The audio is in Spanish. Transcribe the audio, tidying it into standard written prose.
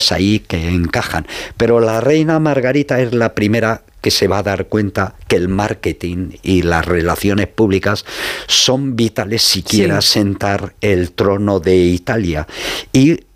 ahí que encajan. Pero la reina Margarita es la primera que se va a dar cuenta que el marketing y las relaciones públicas son vitales si quiere asentar el trono de Italia. Y